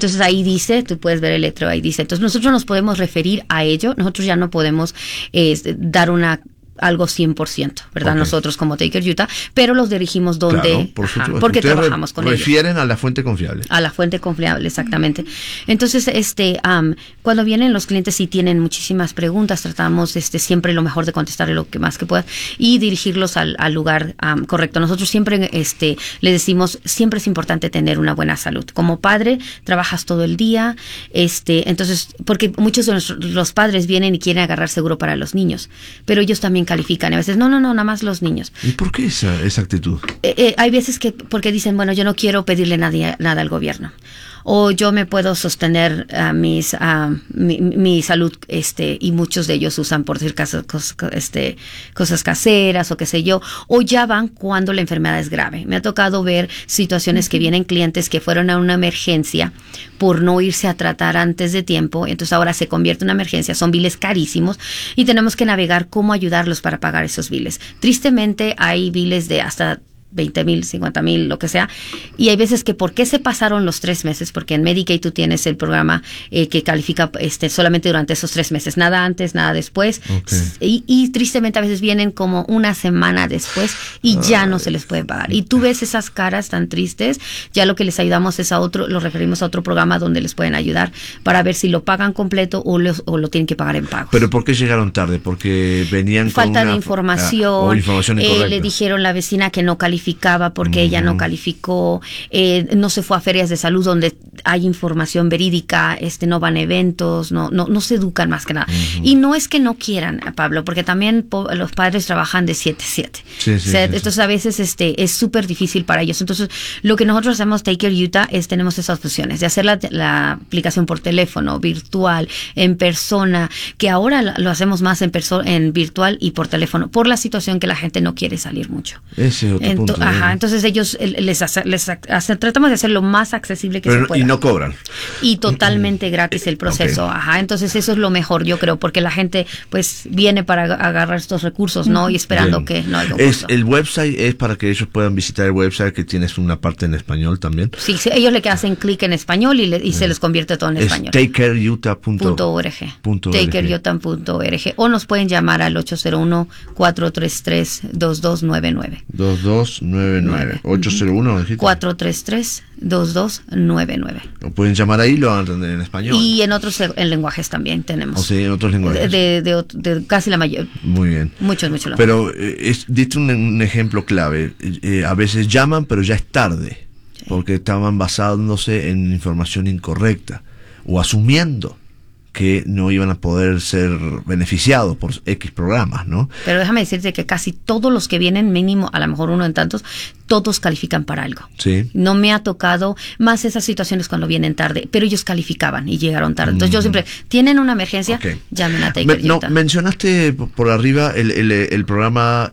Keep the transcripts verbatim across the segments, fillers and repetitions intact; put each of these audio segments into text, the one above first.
Entonces ahí dice, tú puedes ver el letrero, ahí dice. Entonces nosotros nos podemos referir a ello, nosotros ya no podemos eh, dar una algo cien por ciento, ¿verdad? Okay. Nosotros como Take Care Utah, pero los dirigimos donde, claro, por ajá, porque ustedes trabajamos con ellos. Refieren a la fuente confiable. A la fuente confiable, exactamente. Entonces, este, um, cuando vienen los clientes y tienen muchísimas preguntas, tratamos este, siempre lo mejor de contestar lo que más que pueda y dirigirlos al, al lugar um, correcto. Nosotros siempre este, le decimos, siempre es importante tener una buena salud. Como padre, trabajas todo el día, este, entonces, porque muchos de los, los padres vienen y quieren agarrar seguro para los niños, pero ellos también califican. A veces, no, no, no, nada más los niños. ¿Y por qué esa, esa actitud? Eh, eh, hay veces que, porque dicen, bueno, yo no quiero pedirle nada, nada al gobierno. O yo me puedo sostener uh, mis, uh, mi, mi salud, este, y muchos de ellos usan por decir cosas, cosas, este, cosas caseras o qué sé yo, o ya van cuando la enfermedad es grave. Me ha tocado ver situaciones que vienen clientes que fueron a una emergencia por no irse a tratar antes de tiempo, entonces ahora se convierte en una emergencia, son biles carísimos y tenemos que navegar cómo ayudarlos para pagar esos biles. Tristemente hay biles de hasta veinte mil, cincuenta mil, lo que sea. Y hay veces que ¿por qué se pasaron los tres meses? Porque en Medicaid tú tienes el programa eh, que califica este solamente durante esos tres meses. Nada antes, nada después. Okay. Y, y tristemente a veces vienen como una semana después y ya Ay. no se les puede pagar. Y tú ves esas caras tan tristes, ya lo que les ayudamos es a otro, los referimos a otro programa donde les pueden ayudar para ver si lo pagan completo o, los, o lo tienen que pagar en pagos. ¿Pero por qué llegaron tarde? Porque venían Falta con una, de información. Ah, o información incorrecta. Eh, le dijeron la vecina que no calificaba porque uh-huh. ella no calificó, eh, no se fue a ferias de salud donde hay información verídica, este no van a eventos, no no no se educan más que nada. Uh-huh. Y no es que no quieran, Pablo, porque también po- los padres trabajan de siete a siete. Sí, sí, o sea, sí, entonces sí. a veces este es súper difícil para ellos. Entonces, lo que nosotros hacemos Take Care Utah es tenemos esas opciones de hacer la, la aplicación por teléfono, virtual, en persona, que ahora lo hacemos más en perso- en virtual y por teléfono, por la situación que la gente no quiere salir mucho. Ese es otro Ento- punto. Ajá, entonces ellos les, hace, les hace, tratamos de hacer lo más accesible que Pero, se pueda. y no cobran. Y totalmente gratis el proceso. Okay. Ajá, entonces eso es lo mejor, yo creo, porque la gente pues viene para agarrar estos recursos, ¿no? Y esperando Bien. que no haya un es costo. El website es para que ellos puedan visitar el website que tienes una parte en español también. Sí, sí ellos le hacen clic en español y, le, y se les convierte todo en es español. take care utah punto org. take care utah punto org. O nos pueden llamar al ocho cero uno, cuatro tres tres, dos dos nueve nueve. dos dos nueve nueve. ocho cero uno, dijiste. cuatro tres tres, dos dos nueve nueve. Lo pueden llamar ahí, lo van a entender en español. Y en otros en lenguajes también tenemos. O sea, en otros lenguajes. De, de, de, de casi la mayoría. Muy bien. Muchos, muchos. Pero eh, es, diste un, un ejemplo clave. Eh, a veces llaman, pero ya es tarde. Sí. Porque estaban basándose en información incorrecta. O asumiendo que no iban a poder ser beneficiados por X programas, ¿no? Pero déjame decirte que casi todos los que vienen, mínimo, a lo mejor uno en tantos, todos califican para algo. Sí. No me ha tocado más esas situaciones cuando vienen tarde, pero ellos calificaban y llegaron tarde. Entonces mm. yo siempre, ¿tienen una emergencia? Okay. Llamen a Take Care Me, no, Utah. Mencionaste por arriba el, el, el programa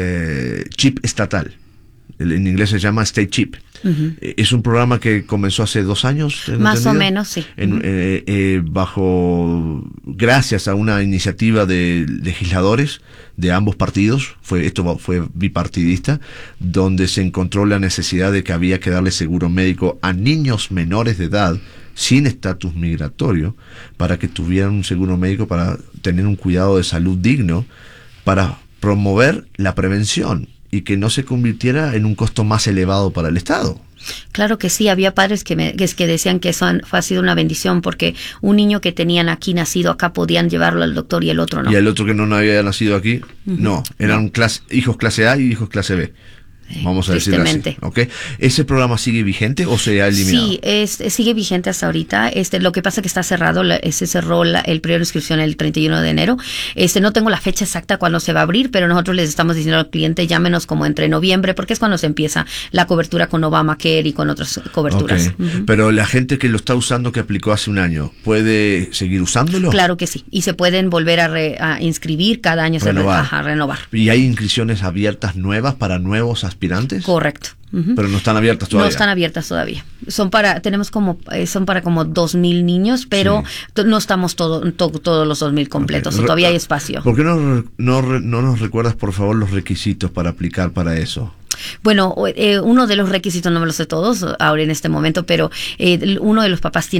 eh, Chip Estatal. El, en inglés se llama State Chip. Uh-huh. Es un programa que comenzó hace dos años. Más entendido? o menos, sí. En, uh-huh. eh, eh, bajo, gracias a una iniciativa de legisladores de ambos partidos, fue esto fue bipartidista, donde se encontró la necesidad de que había que darle seguro médico a niños menores de edad sin estatus migratorio para que tuvieran un seguro médico para tener un cuidado de salud digno, para promover la prevención y que no se convirtiera en un costo más elevado para el Estado. Claro que sí, había padres que, me, que, que decían que eso han, ha sido una bendición porque un niño que tenían aquí nacido acá podían llevarlo al doctor y el otro no. Y el otro que no había nacido aquí, uh-huh. no, eran no. Clase, hijos clase A y hijos clase B. Vamos a decirlo así, ¿okay? ¿Ese programa sigue vigente o se ha eliminado? Sí, es, sigue vigente hasta ahorita. Este, lo que pasa es que está cerrado, la, se cerró la, el periodo de inscripción el treinta y uno de enero. Este, no tengo la fecha exacta cuando se va a abrir, pero nosotros les estamos diciendo al cliente, llámenos como entre noviembre, porque es cuando se empieza la cobertura con Obamacare y con otras coberturas. Okay. Uh-huh. Pero la gente que lo está usando, que aplicó hace un año, ¿puede seguir usándolo? Claro que sí, y se pueden volver a, re, a inscribir cada año, renovar. Se, ajá, renovar. ¿Y hay inscripciones abiertas nuevas para nuevos aspirantes? Correcto. Uh-huh. Pero no están abiertas todavía. No están abiertas todavía. Son para, tenemos como, eh, son para como dos mil niños, pero sí. t- no estamos todo, to, todos los dos mil completos. Okay. Todavía hay espacio. ¿Por qué no, no, no nos recuerdas, por favor, los requisitos para aplicar para eso? Bueno, eh, uno de los requisitos, no me lo sé todos ahora en este momento, pero eh, uno de los papás tiene